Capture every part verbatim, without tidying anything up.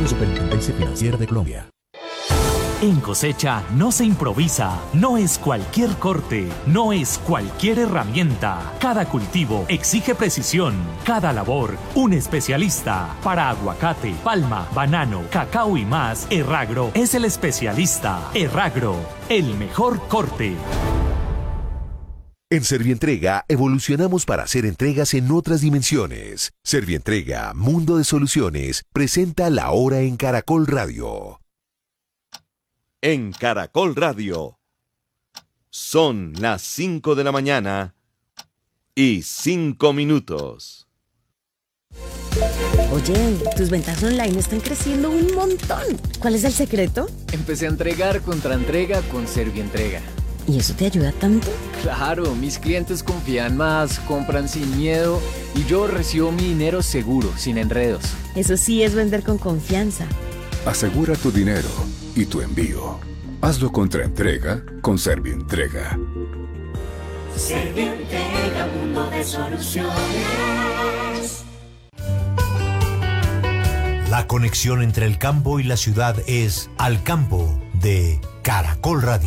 Vigilado Superintendencia Financiera de Colombia. En cosecha no se improvisa, no es cualquier corte, no es cualquier herramienta. Cada cultivo exige precisión, cada labor un especialista. Para aguacate, palma, banano, cacao y más, Erragro es el especialista. Erragro, el mejor corte. En Servientrega evolucionamos para hacer entregas en otras dimensiones. Servientrega, Mundo de Soluciones, presenta La Hora en Caracol Radio. En Caracol Radio. Son las cinco de la mañana y cinco minutos. Oye, tus ventas online están creciendo un montón. ¿Cuál es el secreto? Empecé a entregar contra entrega con Servientrega. ¿Y eso te ayuda tanto? Claro, mis clientes confían más, compran sin miedo y yo recibo mi dinero seguro, sin enredos. Eso sí es vender con confianza. Asegura tu dinero y tu envío. Hazlo contra entrega con Servientrega. Servientrega, mundo de soluciones. La conexión entre el campo y la ciudad es Al Campo de Caracol Radio.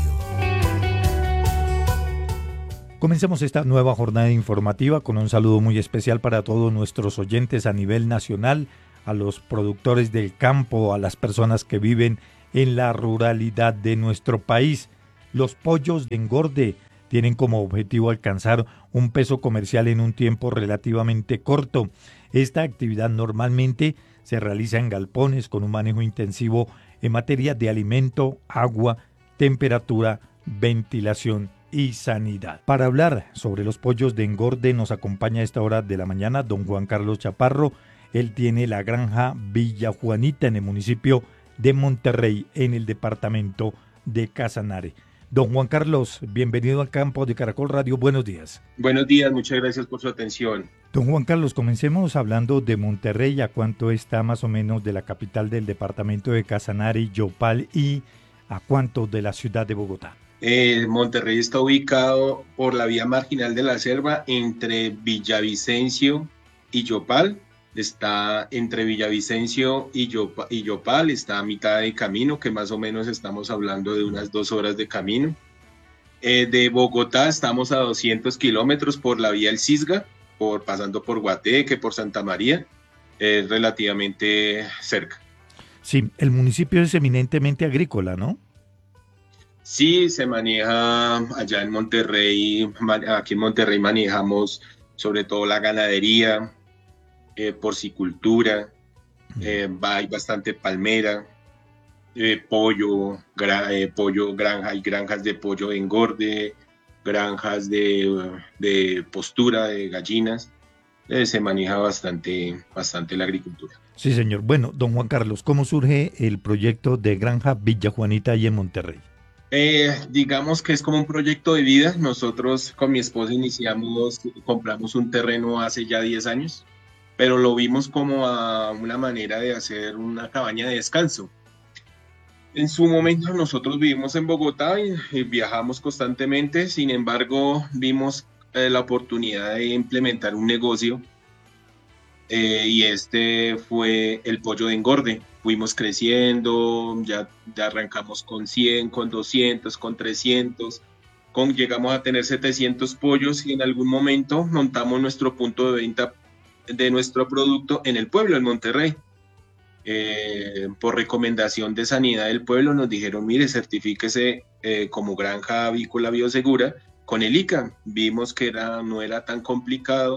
Comencemos esta nueva jornada informativa con un saludo muy especial para todos nuestros oyentes a nivel nacional, a los productores del campo, a las personas que viven en la ruralidad de nuestro país. Los pollos de engorde tienen como objetivo alcanzar un peso comercial en un tiempo relativamente corto. Esta actividad normalmente se realiza en galpones con un manejo intensivo en materia de alimento, agua, temperatura, ventilación y sanidad. Para hablar sobre los pollos de engorde nos acompaña a esta hora de la mañana don Juan Carlos Chaparro. Él tiene la granja Villa Juanita en el municipio de Monterrey, en el departamento de Casanare. Don Juan Carlos, bienvenido al campo de Caracol Radio, buenos días. Buenos días, muchas gracias por su atención. Don Juan Carlos, comencemos hablando de Monterrey, a cuánto está más o menos de la capital del departamento de Casanare, Yopal, y a cuánto de la ciudad de Bogotá. Eh, Monterrey está ubicado por la vía marginal de la selva entre Villavicencio y Yopal. Está entre Villavicencio y, Yopa, y Yopal, está a mitad de camino, que más o menos estamos hablando de unas dos horas de camino. Eh, de Bogotá estamos a doscientos kilómetros por la vía El Cisga, por, pasando por Guateque, por Santa María, es eh, relativamente cerca. Sí, el municipio es eminentemente agrícola, ¿no? Sí, se maneja allá en Monterrey, aquí en Monterrey manejamos sobre todo la ganadería, Eh, porcicultura, eh, hay bastante palmera, eh, pollo, gra, eh, pollo, granja, hay granjas de pollo de engorde, granjas de, de postura de gallinas, eh, se maneja bastante, bastante la agricultura. Sí, señor. Bueno, don Juan Carlos, ¿cómo surge el proyecto de Granja Villa Juanita ahí en Monterrey? Eh, digamos que es como un proyecto de vida. Nosotros con mi esposa iniciamos, compramos un terreno hace ya diez años. Pero lo vimos como a una manera de hacer una cabaña de descanso. En su momento nosotros vivimos en Bogotá y, y viajamos constantemente, sin embargo vimos eh, la oportunidad de implementar un negocio eh, y este fue el pollo de engorde. Fuimos creciendo, ya, ya arrancamos con cien, con doscientos, con trescientos, con, llegamos a tener setecientos pollos y en algún momento montamos nuestro punto de venta de nuestro producto en el pueblo, en Monterrey. Eh, por recomendación de Sanidad del pueblo nos dijeron, mire, certifíquese eh, como granja avícola biosegura con el I C A. Vimos que era, no era tan complicado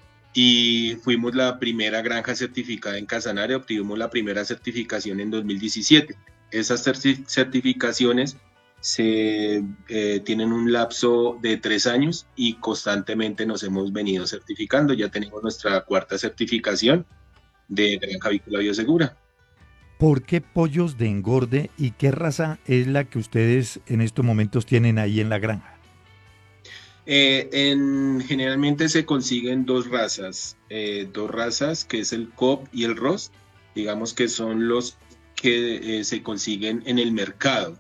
y fuimos la primera granja certificada en Casanare, obtuvimos la primera certificación en dos mil diecisiete. Esas certi- certificaciones se eh, tienen un lapso de tres años y constantemente nos hemos venido certificando. Ya tenemos nuestra cuarta certificación de granja avícola biosegura. ¿Por qué pollos de engorde y qué raza es la que ustedes en estos momentos tienen ahí en la granja? Eh, en, generalmente se consiguen dos razas, eh, dos razas que es el C O P y el Ross, digamos que son los que eh, se consiguen en el mercado.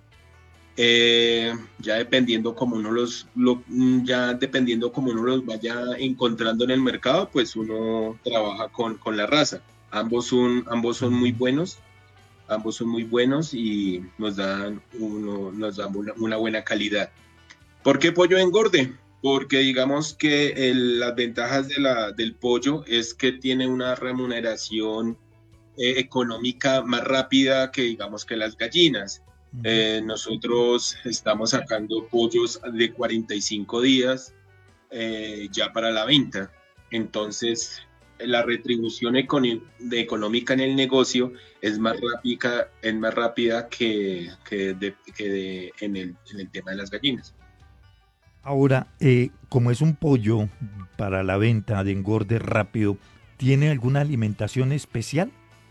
Eh, ya dependiendo como uno los lo, ya dependiendo como uno los vaya encontrando en el mercado, pues uno trabaja con, con la raza. Ambos son, ambos son muy buenos. ambos son muy buenos y nos dan, uno, nos dan una, una buena calidad. ¿Por qué pollo engorde? Porque digamos que el, las ventajas de la, del pollo es que tiene una remuneración eh, económica más rápida que digamos que las gallinas. Eh, nosotros estamos sacando pollos de cuarenta y cinco días eh, ya para la venta. Entonces, la retribución econ de económica en el negocio es más rápida, es más rápida que, que, de, que de, en, el, en el tema de las gallinas. Ahora, eh, como es un pollo para la venta de engorde rápido, ¿tiene alguna alimentación especial?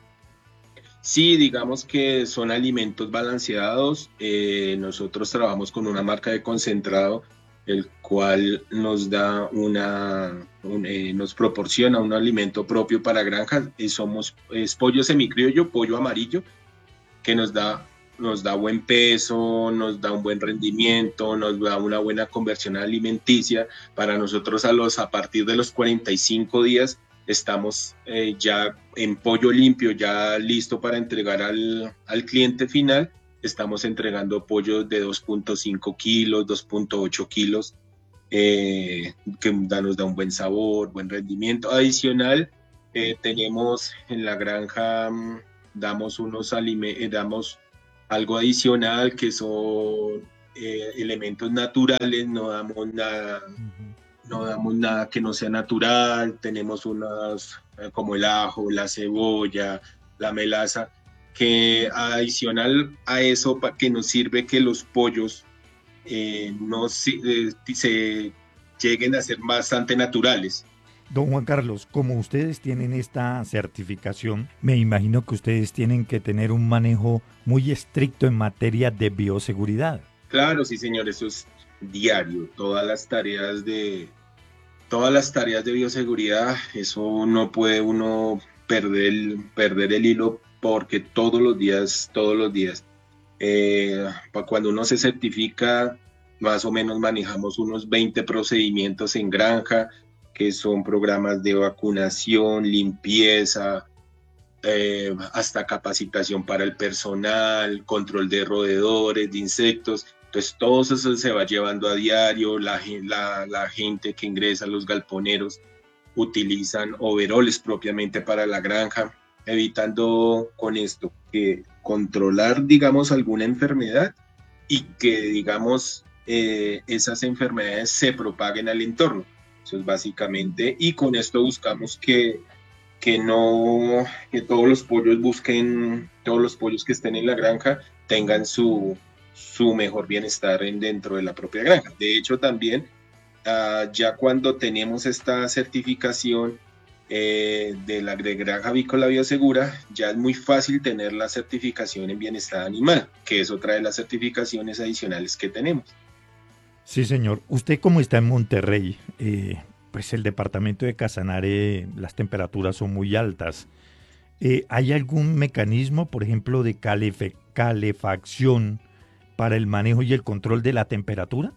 Sí, digamos que son alimentos balanceados. Eh, nosotros trabajamos con una marca de concentrado, el cual nos da una, un, eh, nos proporciona un alimento propio para granjas. Y somos es pollo semicriollo, pollo amarillo, que nos da, nos da buen peso, nos da un buen rendimiento, nos da una buena conversión alimenticia. Para nosotros a los a partir de los cuarenta y cinco días estamos eh, ya en pollo limpio, ya listo para entregar al, al cliente final. Estamos entregando pollos de dos punto cinco kilos, dos punto ocho kilos, eh, que da, nos da un buen sabor, buen rendimiento. Adicional, eh, tenemos en la granja, damos, unos alime- damos algo adicional que son eh, elementos naturales, no damos nada. Uh-huh. No damos nada que no sea natural, tenemos unas eh, como el ajo, la cebolla, la melaza, que adicional a eso para que nos sirve que los pollos eh, no se, eh, se lleguen a ser bastante naturales. Don Juan Carlos, como ustedes tienen esta certificación, me imagino que ustedes tienen que tener un manejo muy estricto en materia de bioseguridad. Claro, sí señor, eso es diario, todas las tareas de todas las tareas de bioseguridad, eso no puede uno perder el, perder el hilo porque todos los días, todos los días, eh, cuando uno se certifica, más o menos manejamos unos veinte procedimientos en granja, que son programas de vacunación, limpieza, eh, hasta capacitación para el personal, control de roedores, de insectos. Entonces todo eso se va llevando a diario, la, la, la gente que ingresa, los galponeros, utilizan overoles propiamente para la granja, evitando con esto que controlar, digamos, alguna enfermedad y que, digamos, eh, esas enfermedades se propaguen al entorno. Eso es básicamente, y con esto buscamos que, que no, que todos los pollos busquen, todos los pollos que estén en la granja tengan su su mejor bienestar en, dentro de la propia granja. De hecho, también uh, ya cuando tenemos esta certificación eh, de la de granja avícola biosegura, ya es muy fácil tener la certificación en bienestar animal, que es otra de las certificaciones adicionales que tenemos. Sí, señor. Usted, como está en Monterrey, eh, pues el departamento de Casanare, las temperaturas son muy altas. Eh, ¿Hay algún mecanismo, por ejemplo, de calefe- calefacción para el manejo y el control de la temperatura?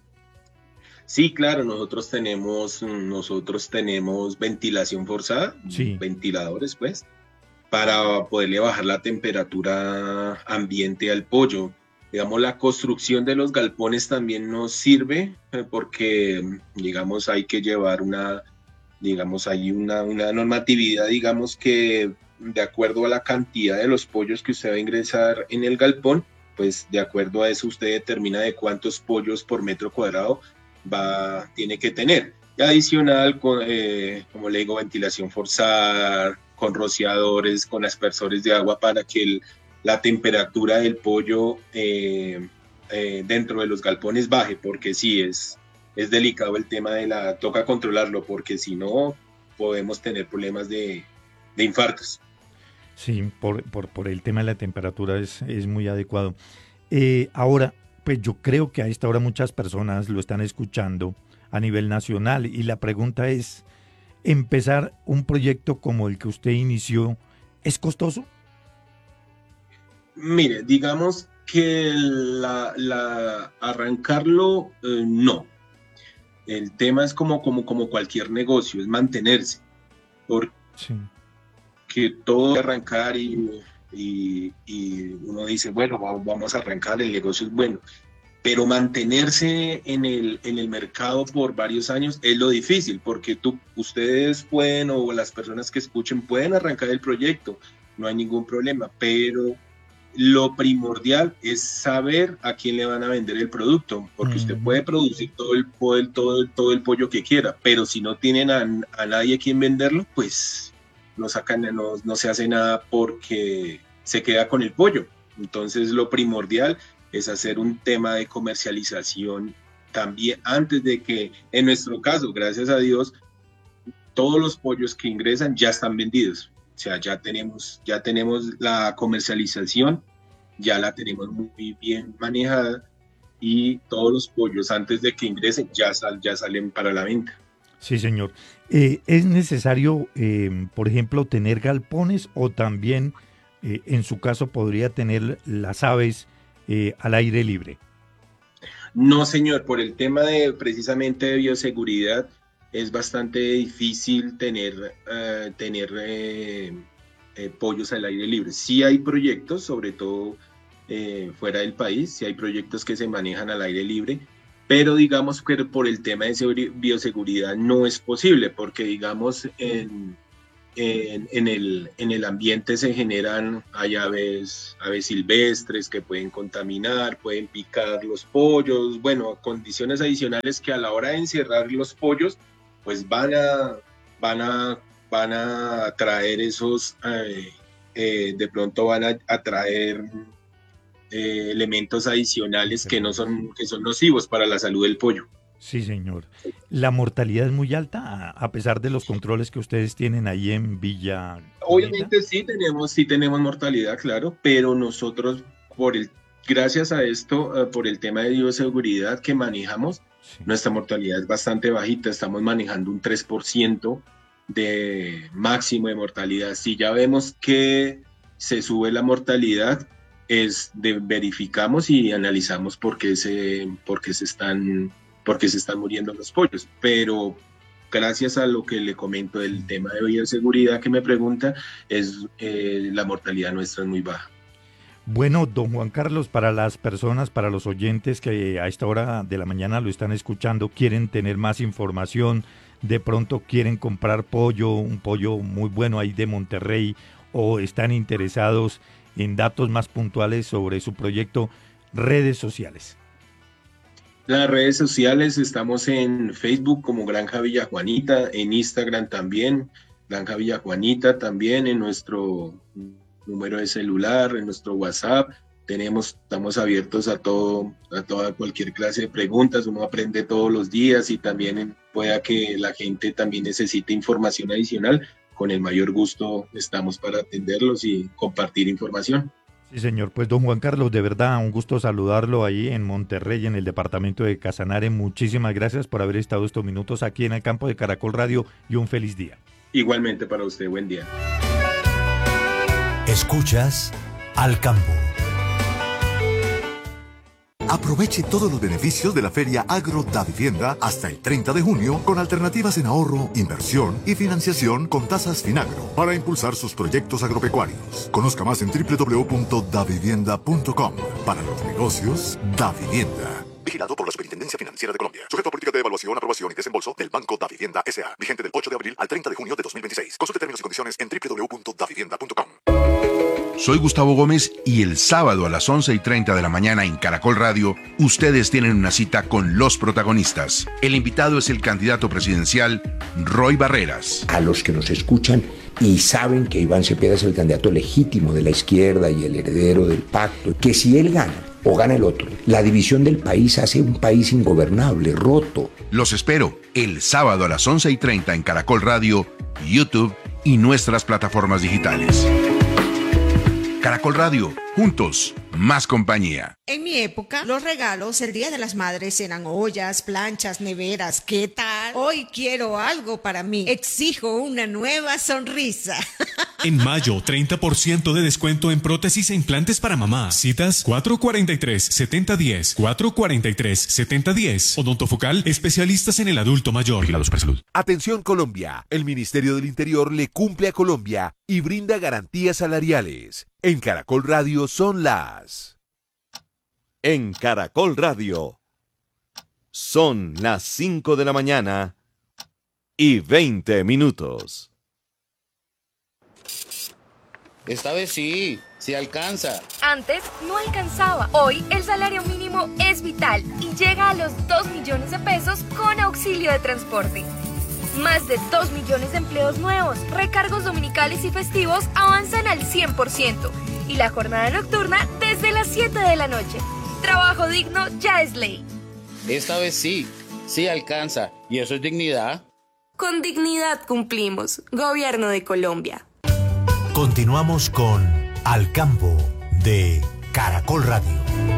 Sí, claro, nosotros tenemos, nosotros tenemos ventilación forzada, sí. Ventiladores, pues, para poderle bajar la temperatura ambiente al pollo. Digamos, la construcción de los galpones también nos sirve eh, porque, digamos, hay que llevar una, digamos, hay una, una normatividad, digamos, que de acuerdo a la cantidad de los pollos que usted va a ingresar en el galpón, pues de acuerdo a eso usted determina de cuántos pollos por metro cuadrado va, tiene que tener. Y adicional, con, eh, como le digo, ventilación forzada, con rociadores, con aspersores de agua para que el, la temperatura del pollo eh, eh, dentro de los galpones baje, porque sí, es, es delicado el tema de la... Toca controlarlo, porque si no, podemos tener problemas de, de infartos. Sí, por, por, por el tema de la temperatura es, es muy adecuado. Eh, ahora, pues yo creo que a esta hora muchas personas lo están escuchando a nivel nacional y la pregunta es, ¿empezar un proyecto como el que usted inició es costoso? Mire, digamos que la, la, arrancarlo, eh, no. El tema es como, como, como cualquier negocio, es mantenerse. Porque sí. que todo arrancar y, y, y uno dice, bueno, vamos a arrancar, el negocio es bueno. Pero mantenerse en el, en el mercado por varios años es lo difícil, porque tú, ustedes pueden, o las personas que escuchen, pueden arrancar el proyecto, no hay ningún problema, pero lo primordial es saber a quién le van a vender el producto, porque uh-huh. usted puede producir todo el, todo, el, todo, el, todo el pollo que quiera, pero si no tienen a, a nadie a quien venderlo, pues no, sacan, no, no se hace nada porque se queda con el pollo. Entonces lo primordial es hacer un tema de comercialización también antes de que, en nuestro caso, gracias a Dios, todos los pollos que ingresan ya están vendidos. O sea, ya tenemos, ya tenemos la comercialización, ya la tenemos muy bien manejada y todos los pollos antes de que ingresen ya, sal, ya salen para la venta. Sí, señor. Eh, ¿Es necesario, eh, por ejemplo, tener galpones o también, eh, en su caso, podría tener las aves Eh, al aire libre? No, señor, por el tema de precisamente de bioseguridad es bastante difícil tener, uh, tener eh, eh, pollos al aire libre. Sí hay proyectos, sobre todo eh, fuera del país, sí hay proyectos que se manejan al aire libre, pero digamos que por el tema de bioseguridad no es posible, porque digamos en... En, en, el, en el ambiente se generan, hay aves, aves silvestres que pueden contaminar, pueden picar los pollos, bueno, condiciones adicionales que a la hora de encerrar los pollos, pues van a, van a, van a traer esos, eh, eh, de pronto van a atraer eh, elementos adicionales que no son, que son nocivos para la salud del pollo. Sí, señor. ¿La mortalidad es muy alta a pesar de los controles que ustedes tienen ahí en Villa? Obviamente sí tenemos, sí tenemos mortalidad, claro, pero nosotros, por el, gracias a esto, uh, por el tema de bioseguridad que manejamos, sí. Nuestra mortalidad es bastante bajita, estamos manejando un tres por ciento de máximo de mortalidad. Si ya vemos que se sube la mortalidad, es de, verificamos y analizamos por qué se, por qué se están... porque se están muriendo los pollos, pero gracias a lo que le comento del tema de bioseguridad que me pregunta, es eh, la mortalidad nuestra es muy baja. Bueno, don Juan Carlos, para las personas, para los oyentes que a esta hora de la mañana lo están escuchando, quieren tener más información, de pronto quieren comprar pollo, un pollo muy bueno ahí de Monterrey, o están interesados en datos más puntuales sobre su proyecto, redes sociales. Las redes sociales, estamos en Facebook como Granja Villa Juanita, en Instagram también, Granja Villa Juanita también, en nuestro número de celular, en nuestro WhatsApp, tenemos, estamos abiertos a todo, a toda cualquier clase de preguntas, uno aprende todos los días y también pueda que la gente también necesite información adicional, con el mayor gusto estamos para atenderlos y compartir información. Sí, señor. Pues don Juan Carlos, de verdad, un gusto saludarlo ahí en Monterrey, en el departamento de Casanare. Muchísimas gracias por haber estado estos minutos aquí en el campo de Caracol Radio y un feliz día. Igualmente para usted, buen día. Escuchas Al Campo. Aproveche todos los beneficios de la Feria Agro Davivienda hasta el treinta de junio con alternativas en ahorro, inversión y financiación con tasas Finagro para impulsar sus proyectos agropecuarios. Conozca más en doble u doble u doble u punto davivienda punto com. Para los negocios, Davivienda. Vigilado por la Superintendencia Financiera de Colombia. Sujeto a política de evaluación, aprobación y desembolso del Banco Davivienda S A. Vigente del ocho de abril al treinta de junio de dos mil veintiséis. Consulte términos y condiciones en doble u doble u doble u punto davivienda punto com. Soy Gustavo Gómez y el sábado a las once y treinta de la mañana en Caracol Radio, ustedes tienen una cita con los protagonistas. El invitado es el candidato presidencial Roy Barreras. A los que nos escuchan y saben que Iván Cepeda es el candidato legítimo de la izquierda y el heredero del pacto, que si él gana o gana el otro, la división del país hace un país ingobernable, roto. Los espero el sábado a las once y treinta en Caracol Radio, YouTube y nuestras plataformas digitales. Caracol Radio, juntos, más compañía. En mi época, los regalos el Día de las Madres eran ollas, planchas, neveras. ¿Qué tal? Hoy quiero algo para mí. Exijo una nueva sonrisa. En mayo, treinta por ciento de descuento en prótesis e implantes para mamá. Citas cuatro cuatro tres, siete cero uno cero, cuatro cuatro tres, siete cero uno cero. Odontofocal, especialistas en el adulto mayor. Vigilados por salud. Atención Colombia, el Ministerio del Interior le cumple a Colombia y brinda garantías salariales. En Caracol Radio son las... En Caracol Radio son las cinco de la mañana y veinte minutos. Esta vez sí, sí alcanza. Antes no alcanzaba. Hoy el salario mínimo es vital y llega a los dos millones de pesos con auxilio de transporte. Más de dos millones de empleos nuevos, recargos dominicales y festivos avanzan al cien por ciento y la jornada nocturna desde las siete de la noche. Trabajo digno ya es ley. Esta vez sí, sí alcanza. ¿Y eso es dignidad? Con dignidad cumplimos. Gobierno de Colombia. Continuamos con Al Campo de Caracol Radio.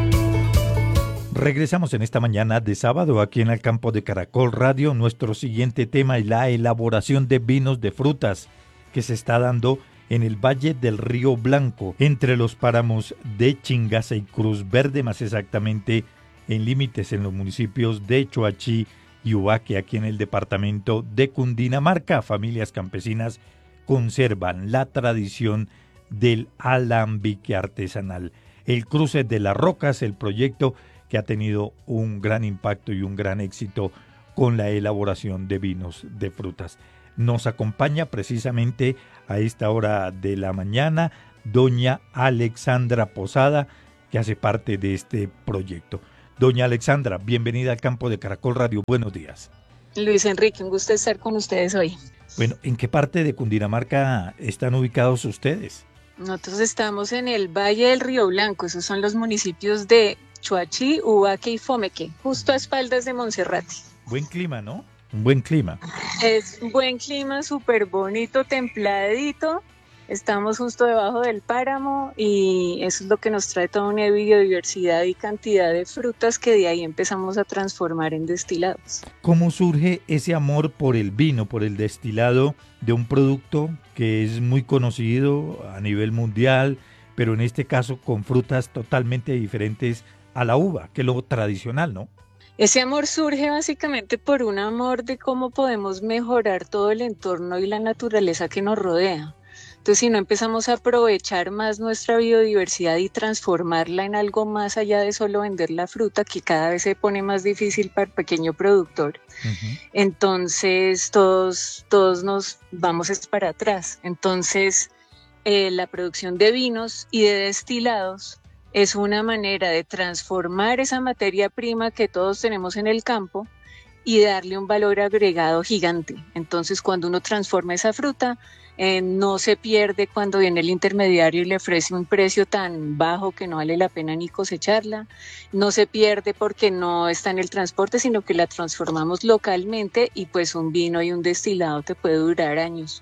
Regresamos en esta mañana de sábado aquí en Al Campo de Caracol Radio. Nuestro siguiente tema es la elaboración de vinos de frutas que se está dando en el Valle del Río Blanco, entre los páramos de Chingaza y Cruz Verde, más exactamente en límites en los municipios de Choachí y Ubaque, aquí en el departamento de Cundinamarca. Familias campesinas conservan la tradición del alambique artesanal. El Cruce de las Rocas, el proyecto que ha tenido un gran impacto y un gran éxito con la elaboración de vinos de frutas. Nos acompaña precisamente a esta hora de la mañana doña Alexandra Posada, que hace parte de este proyecto. Doña Alexandra, bienvenida al Campo de Caracol Radio. Buenos días. Luis Enrique, un gusto estar con ustedes hoy. Bueno, ¿en qué parte de Cundinamarca están ubicados ustedes? Nosotros estamos en el Valle del Río Blanco, esos son los municipios de Choachí, Ubaque y Fomeque, justo a espaldas de Monserrate. Buen clima, ¿no? Un buen clima. Es un buen clima, súper bonito, templadito. Estamos justo debajo del páramo y eso es lo que nos trae toda una biodiversidad y cantidad de frutas que de ahí empezamos a transformar en destilados. ¿Cómo surge ese amor por el vino, por el destilado de un producto que es muy conocido a nivel mundial, pero en este caso con frutas totalmente diferentes a la uva, que es lo tradicional, ¿no? Ese amor surge básicamente por un amor de cómo podemos mejorar todo el entorno y la naturaleza que nos rodea. Entonces, si no empezamos a aprovechar más nuestra biodiversidad y transformarla en algo más allá de solo vender la fruta, que cada vez se pone más difícil para el pequeño productor, uh-huh. entonces todos, todos nos vamos para atrás. Entonces, eh, la producción de vinos y de destilados es una manera de transformar esa materia prima que todos tenemos en el campo y darle un valor agregado gigante. Entonces, cuando uno transforma esa fruta, Eh, no se pierde cuando viene el intermediario y le ofrece un precio tan bajo que no vale la pena ni cosecharla, no se pierde porque no está en el transporte, sino que la transformamos localmente y pues un vino y un destilado te puede durar años.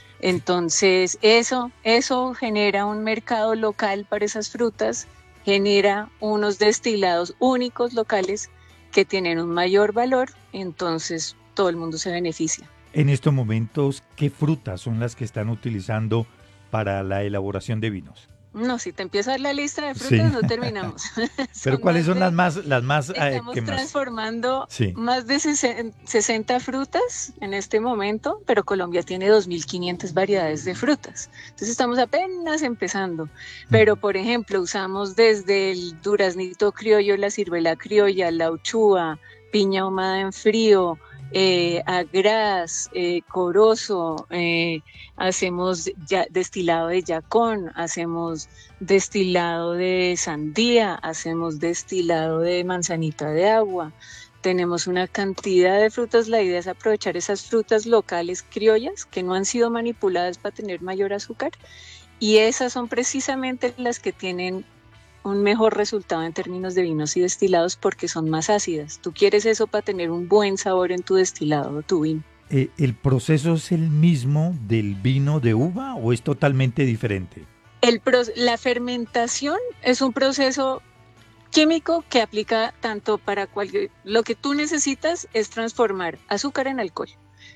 Entonces eso, eso genera un mercado local para esas frutas, genera unos destilados únicos locales que tienen un mayor valor, entonces todo el mundo se beneficia. En estos momentos, ¿qué frutas son las que están utilizando para la elaboración de vinos? No, si te empiezo a dar la lista de frutas, sí. No terminamos. Pero ¿cuáles son de, las más, las más Estamos eh, transformando sí. más de sesenta frutas en este momento, pero Colombia tiene dos mil quinientas variedades de frutas. Entonces estamos apenas empezando. Pero, por ejemplo, usamos desde el duraznito criollo, la ciruela criolla, la uchúa, piña ahumada en frío, Eh, agraz, eh, corozo, eh, hacemos ya, destilado de yacón, hacemos destilado de sandía, hacemos destilado de manzanita de agua. Tenemos una cantidad de frutas. La idea es aprovechar esas frutas locales criollas que no han sido manipuladas para tener mayor azúcar, y esas son precisamente las que tienen un mejor resultado en términos de vinos y destilados porque son más ácidas. Tú quieres eso para tener un buen sabor en tu destilado o tu vino. Eh, ¿El proceso es el mismo del vino de uva o es totalmente diferente? El pro, la fermentación es un proceso químico que aplica tanto para cualquier... Lo que tú necesitas es transformar azúcar en alcohol.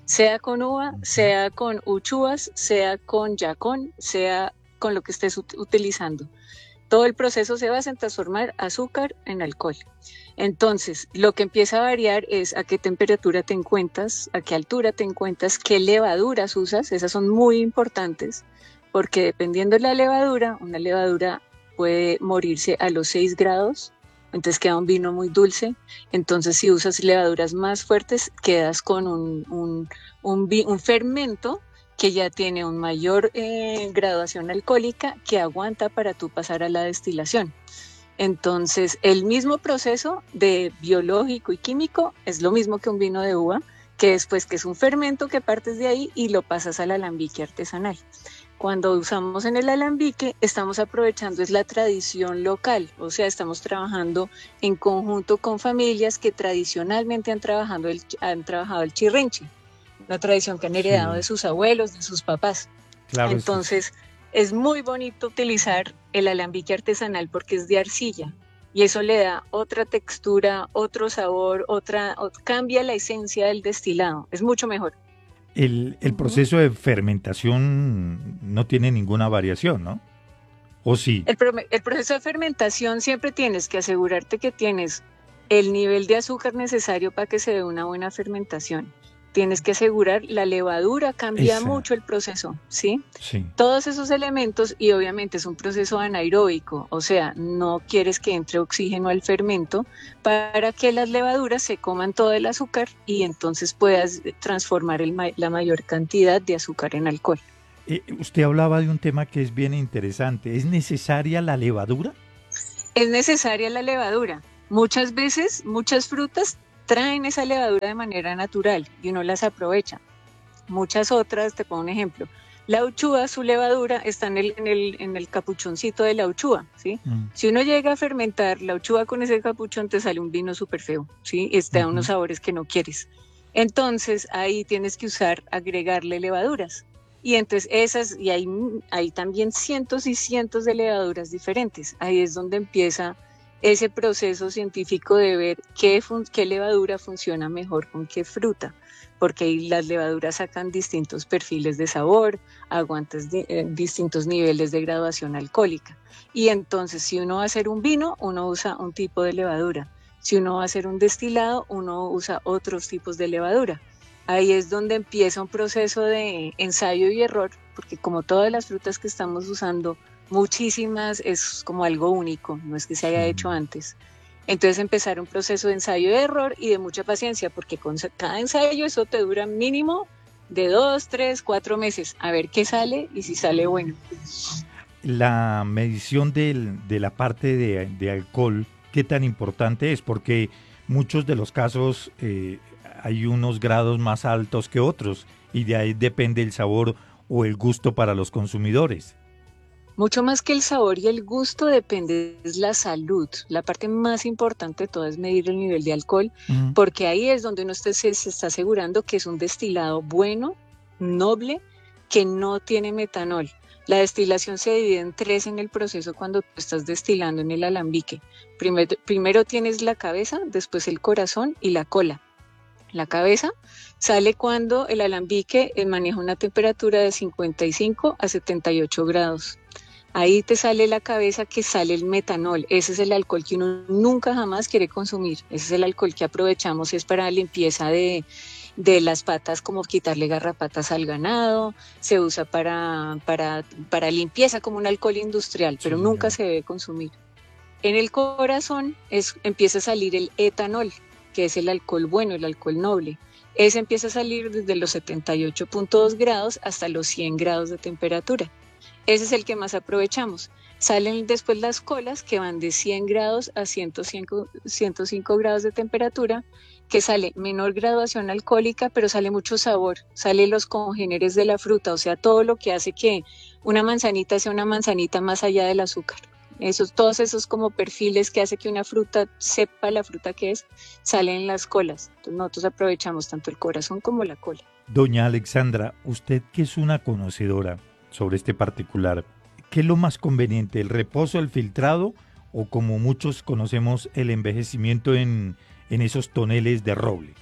sea con uva, sea con uchuvas, sea con yacón, sea con lo que estés ut- utilizando. Todo el proceso se basa en transformar azúcar en alcohol. Entonces, lo que empieza a variar es a qué temperatura te encuentras, a qué altura te encuentras, qué levaduras usas, esas son muy importantes, porque dependiendo de la levadura, una levadura puede morirse a los seis grados, entonces queda un vino muy dulce. Entonces, si usas levaduras más fuertes, quedas con un, un, un, vi- un fermento que ya tiene una mayor eh, graduación alcohólica que aguanta para tú pasar a la destilación. Entonces, el mismo proceso de biológico y químico es lo mismo que un vino de uva, que después que es un fermento que partes de ahí y lo pasas al alambique artesanal. Cuando usamos en el alambique, estamos aprovechando es la tradición local, o sea, estamos trabajando en conjunto con familias que tradicionalmente han trabajado el, han trabajado el chirrinchi, una tradición que han heredado Sí. de sus abuelos, de sus papás. Claro, es- Entonces, es muy bonito utilizar el alambique artesanal porque es de arcilla y eso le da otra textura, otro sabor, otra, o- cambia la esencia del destilado, es mucho mejor. el, el proceso de fermentación no tiene ninguna variación, ¿no? ¿O sí? El, pro- el proceso de fermentación siempre tienes que asegurarte que tienes el nivel de azúcar necesario para que se dé una buena fermentación. Tienes que asegurar, la levadura cambia Esa. mucho el proceso, ¿sí? Sí. Todos esos elementos y obviamente es un proceso anaeróbico, o sea, no quieres que entre oxígeno al fermento para que las levaduras se coman todo el azúcar y entonces puedas transformar el ma- la mayor cantidad de azúcar en alcohol. Eh, usted hablaba de un tema que es bien interesante. ¿Es necesaria la levadura? Es necesaria la levadura. Muchas veces, muchas frutas traen esa levadura de manera natural y uno las aprovecha. Muchas otras, te pongo un ejemplo, la uchuva, su levadura está en el, en el, en el capuchoncito de la uchuva, ¿sí? Mm. Si uno llega a fermentar la uchuva con ese capuchón, te sale un vino súper feo, ¿sí? Y te da unos Ujú. sabores que no quieres. Entonces, ahí tienes que usar, agregarle levaduras. Y entonces esas, y hay, hay también cientos y cientos de levaduras diferentes. Ahí es donde empieza ese proceso científico de ver qué, fun- qué levadura funciona mejor con qué fruta, porque ahí las levaduras sacan distintos perfiles de sabor, aguantas di- eh, distintos niveles de graduación alcohólica. Y entonces, si uno va a hacer un vino, uno usa un tipo de levadura. Si uno va a hacer un destilado, uno usa otros tipos de levadura. Ahí es donde empieza un proceso de ensayo y error, porque como todas las frutas que estamos usando, muchísimas es como algo único, no es que se haya Sí. hecho antes. Entonces empezar un proceso de ensayo y error y de mucha paciencia, porque con sa- cada ensayo eso te dura mínimo de dos, tres, cuatro meses, a ver qué sale y si sale bueno. La medición del- de la parte de, de alcohol, ¿qué tan importante es? Porque muchos de los casos eh, hay unos grados más altos que otros y de ahí depende el sabor o el gusto para los consumidores. Mucho más que el sabor y el gusto depende es la salud. La parte más importante de todo es medir el nivel de alcohol, Ujú. porque ahí es donde uno esté- se, se está asegurando que es un destilado bueno, noble, que no tiene metanol. La destilación se divide en tres en el proceso cuando tú estás destilando en el alambique. Primero, primero tienes la cabeza, después el corazón y la cola. La cabeza sale cuando el alambique eh, maneja una temperatura de cincuenta y cinco a setenta y ocho grados. Ahí te sale la cabeza, que sale el metanol. Ese es el alcohol que uno nunca jamás quiere consumir. Ese es el alcohol que aprovechamos, es para limpieza de, de las patas, como quitarle garrapatas al ganado. Se usa para, para, para limpieza como un alcohol industrial, pero Sí, nunca señora. se debe consumir. En el corazón es, empieza a salir el etanol, que es el alcohol bueno, el alcohol noble. Ese empieza a salir desde los setenta y ocho punto dos grados hasta los cien grados de temperatura. Ese es el que más aprovechamos. Salen después las colas, que van de cien grados a ciento cinco, ciento cinco grados de temperatura, que sale menor graduación alcohólica, pero sale mucho sabor, sale los congéneres de la fruta, o sea, todo lo que hace que una manzanita sea una manzanita más allá del azúcar. Esos, todos esos como perfiles que hace que una fruta sepa la fruta que es, salen en las colas. Entonces nosotros aprovechamos tanto el corazón como la cola. Doña Alexandra, usted que es una conocedora sobre este particular, ¿qué es lo más conveniente, el reposo, el filtrado o, como muchos conocemos, el envejecimiento en, en esos toneles de roble?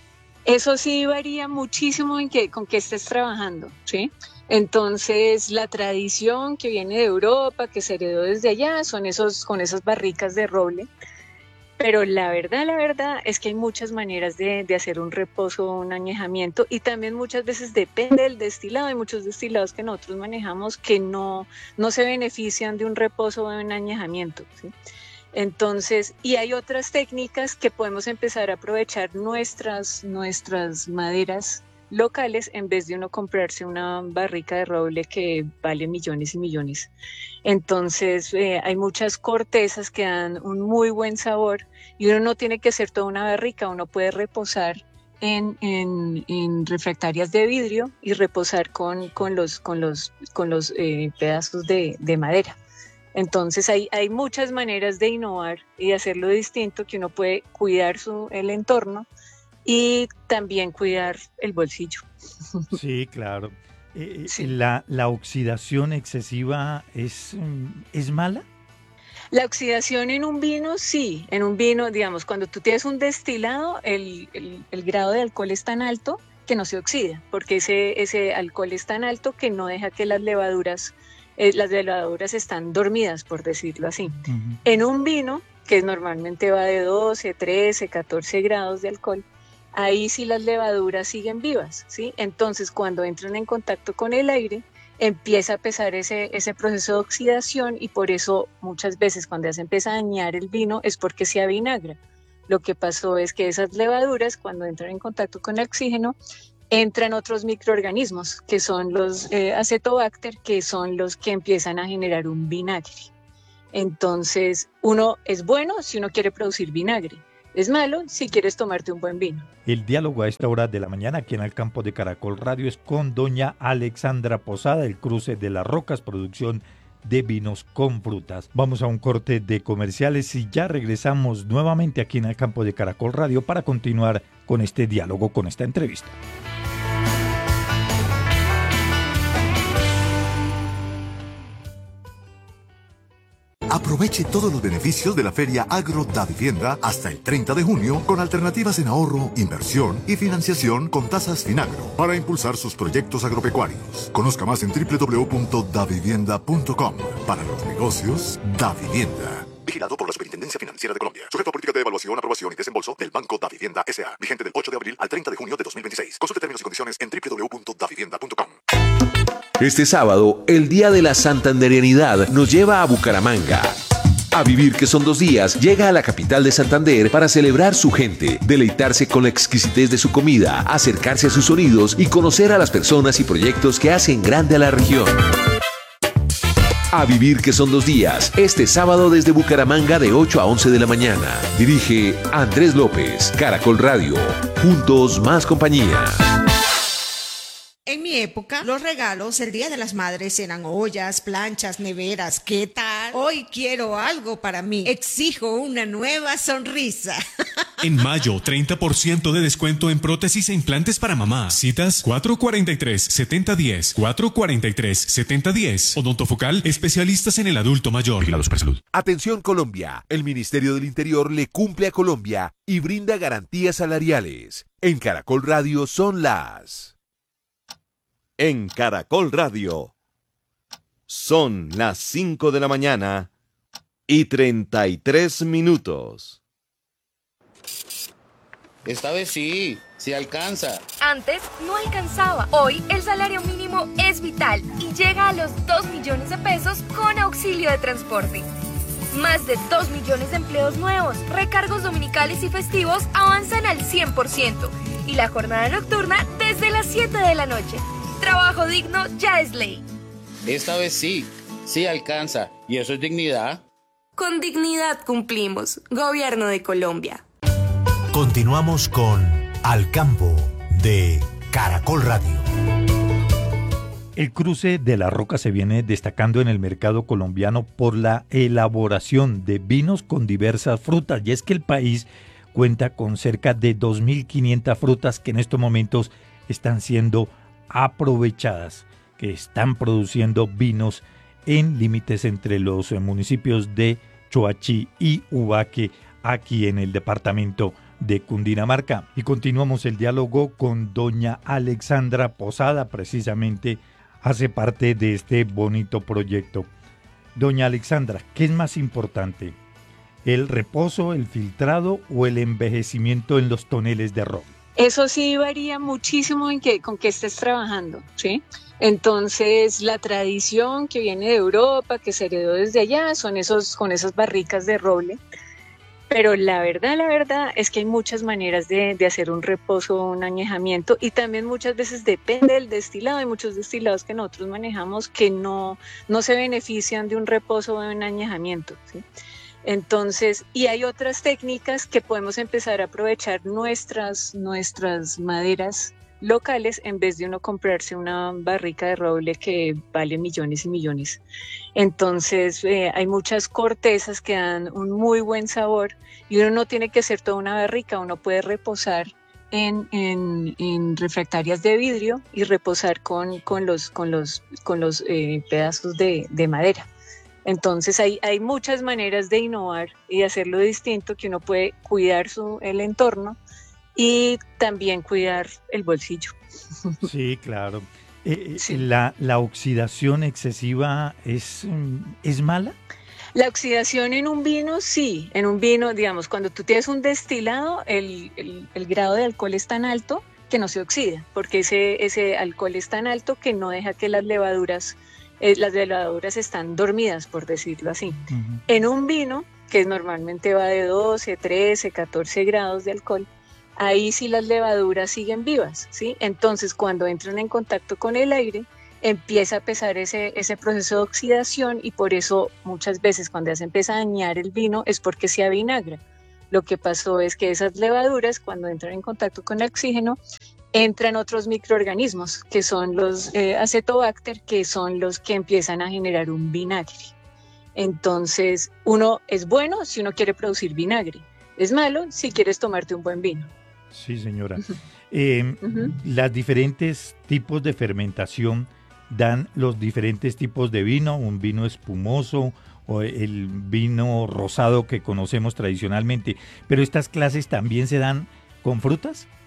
Eso sí varía muchísimo en qué, con qué estés trabajando, ¿sí? Entonces, la tradición que viene de Europa, que se heredó desde allá, son esos, con esas barricas de roble. Pero la verdad, la verdad es que hay muchas maneras de, de hacer un reposo o un añejamiento, y también muchas veces depende del destilado. Hay muchos destilados que nosotros manejamos que no, no se benefician de un reposo o de un añejamiento, ¿sí? Entonces, y hay otras técnicas que podemos empezar a aprovechar nuestras, nuestras maderas locales en vez de uno comprarse una barrica de roble que vale millones y millones. Entonces, eh, hay muchas cortezas que dan un muy buen sabor y uno no tiene que hacer toda una barrica, uno puede reposar en, en, en refractarias de vidrio y reposar con, con los, con los, con los eh, pedazos de, de madera. Entonces hay, hay muchas maneras de innovar y de hacerlo distinto, que uno puede cuidar su, el entorno y también cuidar el bolsillo. Sí, claro. Eh, sí. La, ¿La oxidación excesiva es, es mala? La oxidación en un vino, sí. En un vino, digamos, cuando tú tienes un destilado, el, el, el grado de alcohol es tan alto que no se oxida, porque ese, ese alcohol es tan alto que no deja que las levaduras... Eh, las levaduras están dormidas, por decirlo así. Uh-huh. En un vino, que normalmente va de doce, trece, catorce grados de alcohol, ahí sí las levaduras siguen vivas, ¿sí? Entonces, cuando entran en contacto con el aire, empieza a pesar ese, ese proceso de oxidación, y por eso muchas veces cuando ya se empieza a dañar el vino es porque se avinagra. Lo que pasó es que esas levaduras, cuando entran en contacto con el oxígeno, entran otros microorganismos, que son los eh, acetobacter, que son los que empiezan a generar un vinagre. Entonces, uno es bueno si uno quiere producir vinagre, es malo si quieres tomarte un buen vino. El diálogo a esta hora de la mañana aquí en el campo de Caracol Radio es con doña Alexandra Posada, el Cruce de las Rocas, producción de vinos con frutas. Vamos a un corte de comerciales y ya regresamos nuevamente aquí en el campo de Caracol Radio para continuar con este diálogo, con esta entrevista. Aproveche todos los beneficios de la Feria Agro Davivienda hasta el treinta de junio con alternativas en ahorro, inversión y financiación con tasas Finagro para impulsar sus proyectos agropecuarios. Conozca más en doble u doble u doble u punto davivienda punto com. Para los negocios, Davivienda. Vigilado por la Superintendencia Financiera de Colombia. Sujeto a política de evaluación, aprobación y desembolso del Banco Davivienda S A. Vigente del ocho de abril al treinta de junio de dos mil veintiséis. Consulte términos y condiciones en doble u doble u doble u punto davivienda punto com. Este sábado, el Día de la Santanderianidad nos lleva a Bucaramanga. A Vivir que son dos días, llega a la capital de Santander para celebrar su gente, deleitarse con la exquisitez de su comida, acercarse a sus sonidos y conocer a las personas y proyectos que hacen grande a la región. A Vivir que son dos días, este sábado desde Bucaramanga de ocho a once de la mañana. Dirige Andrés López, Caracol Radio. Juntos más compañía. En mi época, los regalos el Día de las Madres eran ollas, planchas, neveras. ¿Qué tal? Hoy quiero algo para mí. Exijo una nueva sonrisa. En mayo, treinta por ciento de descuento en prótesis e implantes para mamá. Citas cuatro cuarenta y tres, setenta diez, cuatro cuarenta y tres, setenta diez. Odontofocal, especialistas en el adulto mayor. Vigilados por salud. Atención Colombia, el Ministerio del Interior le cumple a Colombia y brinda garantías salariales. En Caracol Radio son las... En Caracol Radio son las cinco de la mañana y treinta y tres minutos. Esta vez sí, sí alcanza. Antes no alcanzaba. Hoy el salario mínimo es vital y llega a los dos millones de pesos con auxilio de transporte. Más de dos millones de empleos nuevos, recargos dominicales y festivos avanzan al cien por ciento y la jornada nocturna desde las siete de la noche. Trabajo digno ya es ley. Esta vez sí, sí alcanza. ¿Y eso es dignidad? Con dignidad cumplimos. Gobierno de Colombia. Continuamos con Al Campo de Caracol Radio. El Cruce de la Roca se viene destacando en el mercado colombiano por la elaboración de vinos con diversas frutas, y es que el país cuenta con cerca de dos mil quinientas frutas que en estos momentos están siendo aprovechadas, que están produciendo vinos en límites entre los municipios de Choachí y Ubaque, aquí en el departamento de Cundinamarca. Y continuamos el diálogo con doña Alexandra Posada, precisamente hace parte de este bonito proyecto. Doña Alexandra, ¿qué es más importante? ¿El reposo, el filtrado o el envejecimiento en los toneles de roble? Eso sí varía muchísimo en qué, con qué estés trabajando, ¿sí? Entonces, la tradición que viene de Europa, que se heredó desde allá, son esos, con esas barricas de roble. Pero la verdad, la verdad es que hay muchas maneras de, de hacer un reposo o un añejamiento, y también muchas veces depende del destilado. Hay muchos destilados que nosotros manejamos que no, no se benefician de un reposo o de un añejamiento, ¿sí? Entonces, y hay otras técnicas que podemos empezar a aprovechar nuestras, nuestras maderas locales en vez de uno comprarse una barrica de roble que vale millones y millones. Entonces eh, hay muchas cortezas que dan un muy buen sabor y uno no tiene que hacer toda una barrica, uno puede reposar en, en, en refractarias de vidrio y reposar con, con los, con los, con los eh, pedazos de, de madera. Entonces hay, hay muchas maneras de innovar y de hacerlo distinto, que uno puede cuidar su, el entorno y también cuidar el bolsillo. Sí, claro. Eh, sí. La, ¿La oxidación excesiva es, es mala? La oxidación en un vino, sí. En un vino, digamos, cuando tú tienes un destilado, el, el, el grado de alcohol es tan alto que no se oxida, porque ese, ese alcohol es tan alto que no deja que las levaduras, eh, las levaduras están dormidas, por decirlo así. Uh-huh. En un vino, que normalmente va de doce, trece, catorce grados de alcohol, ahí sí las levaduras siguen vivas, ¿sí? Entonces, cuando entran en contacto con el aire, empieza a pesar ese, ese proceso de oxidación, y por eso muchas veces cuando ya se empieza a dañar el vino es porque se avinagra. Lo que pasó es que esas levaduras, cuando entran en contacto con el oxígeno, entran otros microorganismos, que son los eh, acetobacter, que son los que empiezan a generar un vinagre. Entonces, uno es bueno si uno quiere producir vinagre, es malo si quieres tomarte un buen vino. Sí, señora. Eh, uh-huh. Las diferentes tipos de fermentación dan los diferentes tipos de vino, un vino espumoso o el vino rosado que conocemos tradicionalmente, pero estas clases también se dan con frutas.